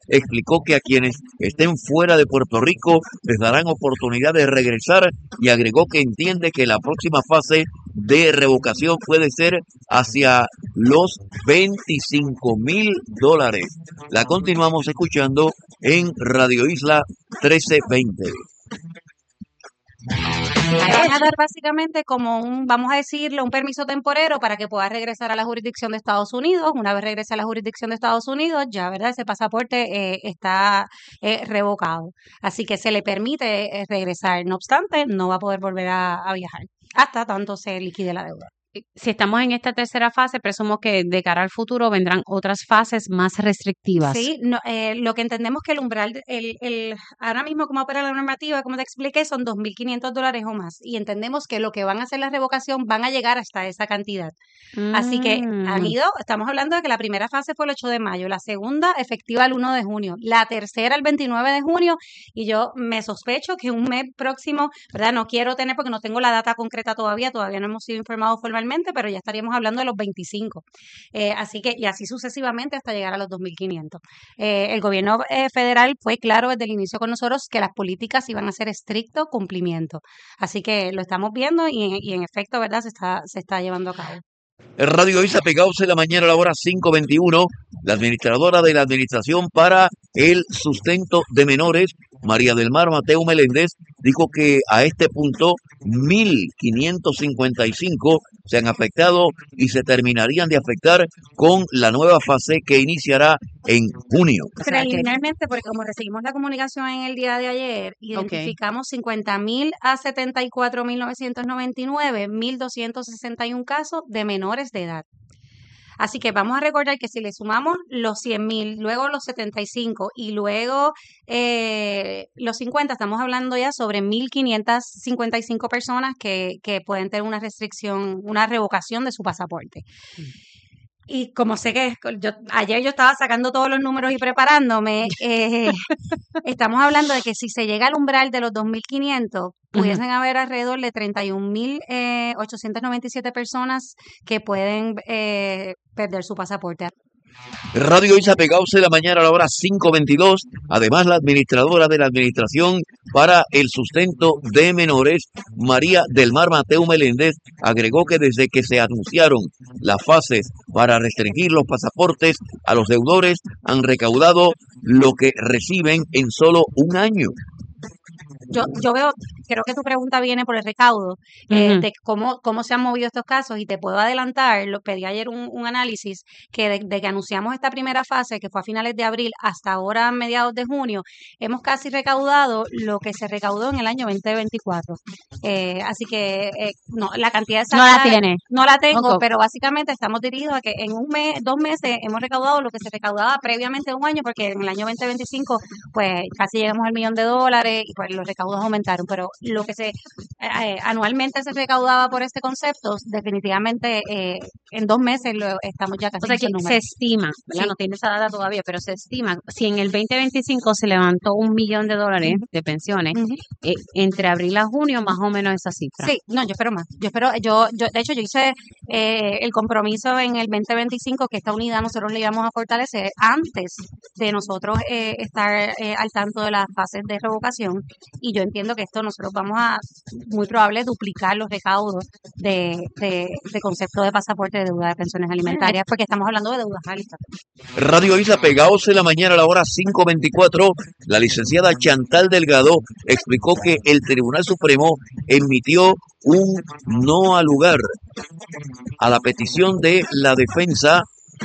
explicó que a quienes estén fuera de Puerto Rico les darán oportunidad de regresar y agregó que entiende que la próxima fase de revocación puede ser hacia los $25,000. La continuamos escuchando en Radio Isla 1320. Le van a dar básicamente como vamos a decirlo, un permiso temporero para que pueda regresar a la jurisdicción de Estados Unidos. Una vez regrese a la jurisdicción de Estados Unidos, ya, ¿verdad? Ese pasaporte está revocado. Así que se le permite regresar. No obstante, no va a poder volver a viajar hasta tanto se liquide la deuda. Si estamos en esta tercera fase, presumo que de cara al futuro vendrán otras fases más restrictivas. Sí, no, lo que entendemos que el umbral, ahora mismo como opera la normativa, como te expliqué, son $2,500 o más. Y entendemos que lo que van a hacer la revocación van a llegar hasta esa cantidad. Así que estamos hablando de que la primera fase fue el 8 de mayo, la segunda efectiva el 1 de junio, la tercera el 29 de junio, y yo me sospecho que un mes próximo, ¿verdad? No quiero tener porque no tengo la data concreta todavía no hemos sido informados formalmente, pero ya estaríamos hablando de los 25. Así que, y así sucesivamente hasta llegar a los 2,500. El gobierno federal fue claro desde el inicio con nosotros que las políticas iban a ser estricto cumplimiento. Así que lo estamos viendo y en efecto, ¿verdad? Se está llevando a cabo. En Radio Isla Pegados en la mañana a la hora 5:21, la administradora de la Administración para el Sustento de Menores, María del Mar Mateo Meléndez, dijo que a este punto 1,555 se han afectado y se terminarían de afectar con la nueva fase que iniciará en junio. Preliminarmente, porque como recibimos la comunicación en el día de ayer, identificamos 50,000 a 74,999, 1,261 casos de menores de edad. Así que vamos a recordar que si le sumamos los 100,000, luego los 75 y luego los 50, estamos hablando ya sobre 1,555 personas que pueden tener una restricción, una revocación de su pasaporte. Y como sé que ayer yo estaba sacando todos los números y preparándome, estamos hablando de que si se llega al umbral de los 2,500, pudiesen haber alrededor de 31,897 personas que pueden perder su pasaporte. Radio Isla Pegados en la mañana a la hora 5:22. Además, la administradora de la Administración para el Sustento de Menores, María del Mar Mateo Meléndez, agregó que desde que se anunciaron las fases para restringir los pasaportes a los deudores, han recaudado lo que reciben en solo un año. Yo veo, creo que tu pregunta viene por el recaudo, de cómo se han movido estos casos, y te puedo adelantar, pedí ayer un análisis que de que anunciamos esta primera fase, que fue a finales de abril, hasta ahora a mediados de junio, hemos casi recaudado lo que se recaudó en el año 2024. Así que no, la cantidad exacta no la tiene. No la tengo, pero básicamente estamos dirigidos a que en 2 meses hemos recaudado lo que se recaudaba previamente un año, porque en el año 2025 pues casi llegamos al $1,000,000 y pues los recaudos aumentaron, pero lo que anualmente se recaudaba por este concepto, definitivamente en 2 meses estamos ya casi. O sea que se estima, ¿verdad? Sí. No tiene esa data todavía, pero se estima, si en el 2025 se levantó $1,000,000 de pensiones, entre abril a junio más o menos esa cifra. Sí, no, yo espero más. De hecho, yo hice el compromiso en el 2025 que esta unidad nosotros le íbamos a fortalecer antes de nosotros estar al tanto de las fases de revocación, y yo entiendo que esto nosotros vamos a, muy probable, duplicar los recaudos de concepto de pasaporte, de deuda de pensiones alimentarias, porque estamos hablando de deudas altas. Radio Isla Pegados en la mañana a la hora 5:24, la licenciada Chantal Delgado explicó que el Tribunal Supremo emitió un no al lugar a la petición de la defensa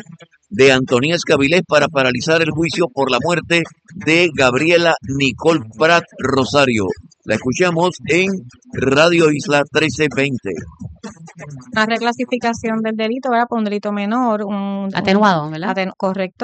de Antonia Escabilés para paralizar el juicio por la muerte de Gabriela Nicole Prat Rosario. La escuchamos en Radio Isla 1320. Una reclasificación del delito, ¿verdad? Por un delito menor, atenuado, ¿verdad? Correcto.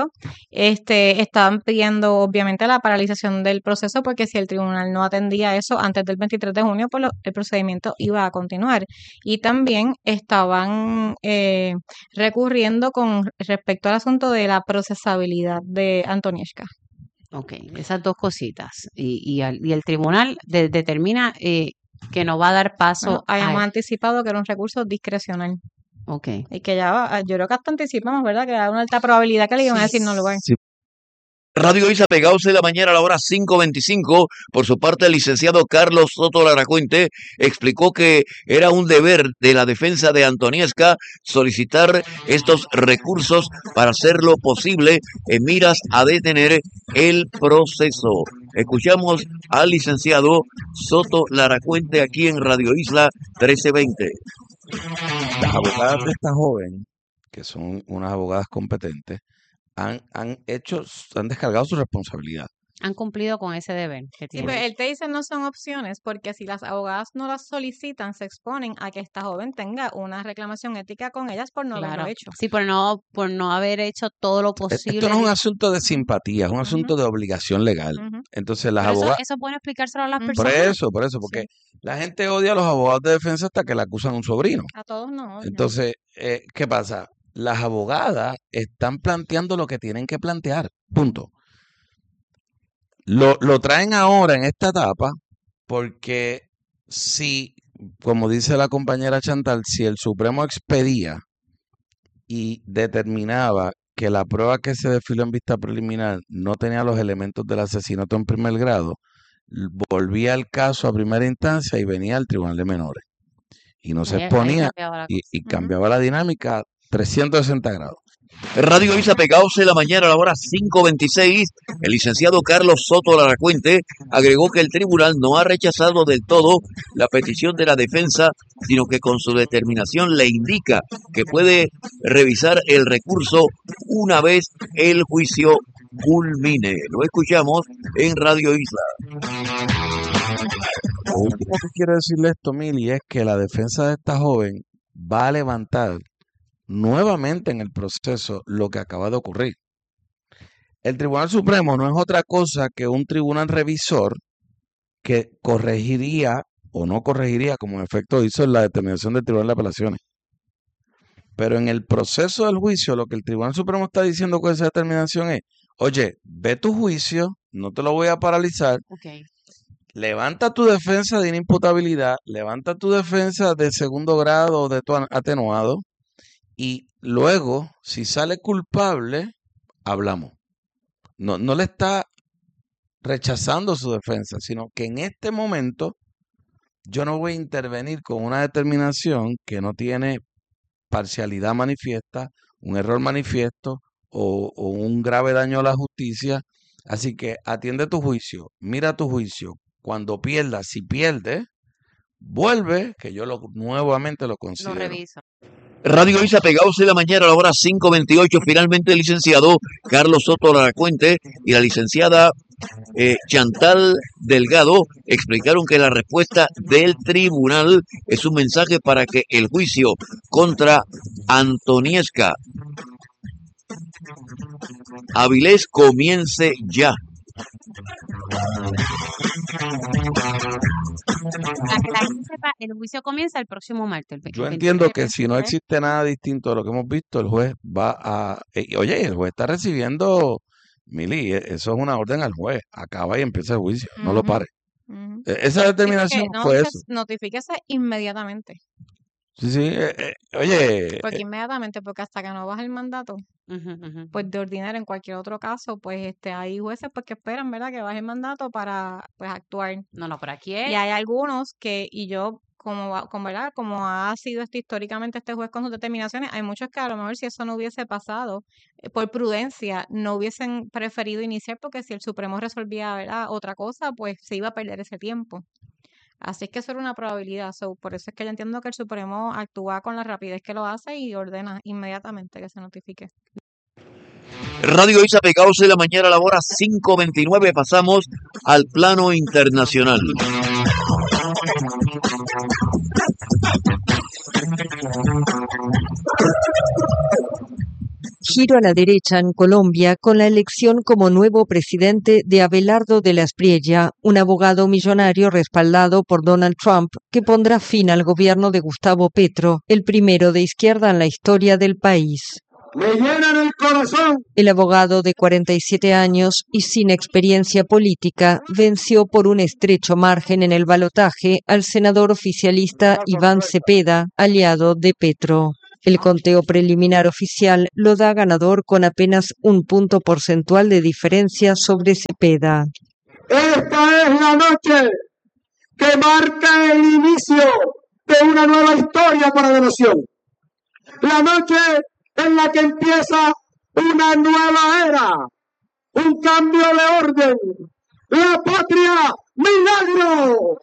Estaban pidiendo obviamente la paralización del proceso, porque si el tribunal no atendía eso antes del 23 de junio, pues el procedimiento iba a continuar. Y también estaban recurriendo con respecto al asunto de la procesabilidad de Antonieshka. Ok, esas dos cositas. Y el tribunal determina que no va a dar paso. Habíamos anticipado que era un recurso discrecional. Ok. Y que ya, yo creo que hasta anticipamos, ¿verdad? Que hay una alta probabilidad que le iban a decir no lugar. Sí. Radio Isla Pegados de la mañana a la hora 5:25. Por su parte, el licenciado Carlos Soto Laracuente explicó que era un deber de la defensa de Antoniesca solicitar estos recursos para hacerlo posible en miras a detener el proceso. Escuchamos al licenciado Soto Laracuente aquí en Radio Isla 1320. Las abogadas de esta joven, que son unas abogadas competentes, han descargado su responsabilidad. Han cumplido con ese deber que Sí, tienen. pero él te dice no son opciones, porque si las abogadas no las solicitan, se exponen a que esta joven tenga una reclamación ética con ellas por no haberlo Claro. hecho. Sí, por no haber hecho todo lo posible. Esto no es un asunto de simpatía, es un asunto Ujú. de obligación legal. Ujú. Entonces las Pero abogadas... eso es bueno explicárselo a las Por Por personas. eso, porque la gente odia a los abogados de defensa hasta que le acusan a un sobrino. A todos no. Entonces, ¿qué pasa? Las abogadas están planteando lo que tienen que plantear, punto. Lo traen ahora en esta etapa porque si, como dice la compañera Chantal, si el Supremo expedía y determinaba que la prueba que se desfiló en vista preliminar no tenía los elementos del asesinato en primer grado, volvía el caso a primera instancia y venía al Tribunal de Menores. Y no se Ahí exponía cambiaba la y cosa. cambiaba la dinámica 360 grados. Radio Isla Pegados de la mañana a la hora 5:26. El licenciado Carlos Soto Laracuente agregó que el tribunal no ha rechazado del todo la petición de la defensa, sino que con su determinación le indica que puede revisar el recurso una vez el juicio culmine. Lo escuchamos en Radio Isla. Lo último que quiero decirle esto, Mili, es que la defensa de esta joven va a levantar nuevamente en el proceso lo que acaba de ocurrir. El Tribunal Supremo no es otra cosa que un tribunal revisor que corregiría o no corregiría, como en efecto hizo en la determinación del Tribunal de Apelaciones. Pero en el proceso del juicio, lo que el Tribunal Supremo está diciendo con esa determinación es, oye, ve tu juicio, no te lo voy a paralizar, Okay. levanta tu defensa de inimputabilidad, levanta tu defensa de segundo grado o de tu atenuado, y luego, si sale culpable, hablamos. No le está rechazando su defensa, sino que en este momento yo no voy a intervenir con una determinación que no tiene parcialidad manifiesta, un error manifiesto o un grave daño a la justicia. Así que atiende tu juicio, mira tu juicio. Cuando pierdas, si pierdes, vuelve, que yo nuevamente lo Lo considero. reviso. Radio Isla Pegados de la mañana a la hora 5:28. Finalmente el licenciado Carlos Soto Laracuente y la licenciada Chantal Delgado explicaron que la respuesta del tribunal es un mensaje para que el juicio contra Antoniesca Avilés comience ya. Para que la gente sepa, el juicio comienza el próximo martes. Yo 23. entiendo que si no existe nada distinto de lo que hemos visto, el juez va a... oye, el juez está recibiendo, Mili, eso es una orden al juez. Acaba y empieza el juicio, no lo Ujú. pare. Ujú. Esa determinación Sí, porque fue eso. notifíquese inmediatamente. Sí, oye, Porque inmediatamente, porque hasta que no baje el mandato, Ujú, ujú. pues de ordinario en cualquier otro caso, pues hay jueces pues que esperan, ¿verdad? Que baje el mandato para pues actuar. No, por aquí Y es. hay algunos que, y yo, ¿verdad? Como ha sido históricamente este juez con sus determinaciones, hay muchos que a lo mejor si eso no hubiese pasado, por prudencia, no hubiesen preferido iniciar, porque si el Supremo resolvía, ¿verdad? Otra cosa, pues se iba a perder ese tiempo. Así es que eso era una probabilidad. Por eso es que yo entiendo que el Supremo actúa con la rapidez que lo hace y ordena inmediatamente que se notifique. Radio Isla Pegados de la mañana a la hora 5:29. Pasamos al plano internacional. Giro a la derecha en Colombia con la elección como nuevo presidente de Abelardo de la Espriella, un abogado millonario respaldado por Donald Trump, que pondrá fin al gobierno de Gustavo Petro, el primero de izquierda en la historia del país. Me llenan el corazón. El abogado de 47 años y sin experiencia política venció por un estrecho margen en el balotaje al senador oficialista Iván Cepeda, aliado de Petro. El conteo preliminar oficial lo da ganador con apenas 1 punto porcentual de diferencia sobre Cepeda. Esta es la noche que marca el inicio de una nueva historia para la nación. La noche en la que empieza una nueva era, un cambio de orden. La patria, milagro.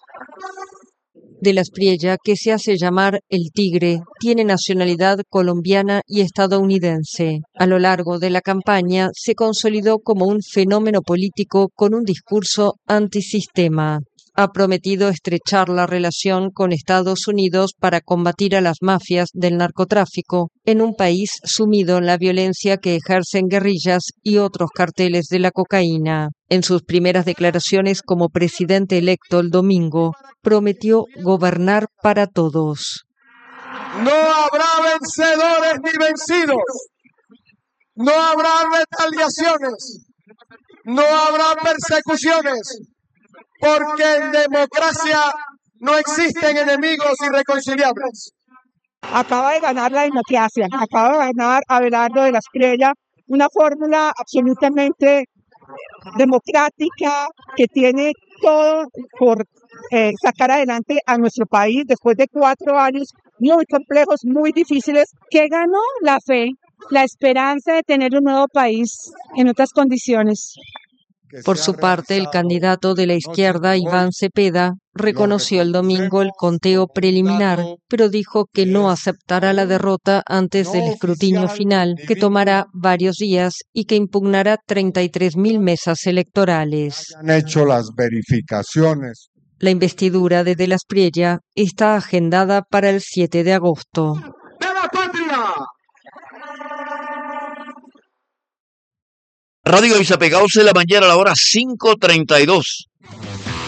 De la Espriella, que se hace llamar El Tigre, tiene nacionalidad colombiana y estadounidense. A lo largo de la campaña se consolidó como un fenómeno político con un discurso antisistema. Ha prometido estrechar la relación con Estados Unidos para combatir a las mafias del narcotráfico en un país sumido en la violencia que ejercen guerrillas y otros carteles de la cocaína. En sus primeras declaraciones como presidente electo el domingo, prometió gobernar para todos. No habrá vencedores ni vencidos. No habrá retaliaciones. No habrá persecuciones. Porque en democracia no existen enemigos irreconciliables. Acaba de ganar la democracia, acaba de ganar Abelardo de la Espriella, una fórmula absolutamente democrática que tiene todo por sacar adelante a nuestro país después de 4 años muy complejos, muy difíciles. ¿Qué ganó? La fe, la esperanza de tener un nuevo país en otras condiciones. Por su parte, el candidato de la izquierda, Iván Cepeda, reconoció el domingo el conteo preliminar, pero dijo que no aceptará la derrota antes del escrutinio final, que tomará varios días y que impugnará 33.000 mesas electorales. Han hecho las verificaciones. La investidura de la Espriella está agendada para el 7 de agosto. ¡De la patria! Radio Avisapegados en la mañana a la hora 5:32.